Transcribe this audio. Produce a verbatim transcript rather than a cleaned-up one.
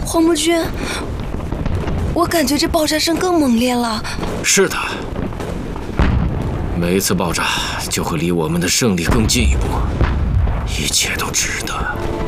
黄木君，我感觉这爆炸声更猛烈了。 是的，每一次爆炸就会离我们的胜利更近一步，一切都值得。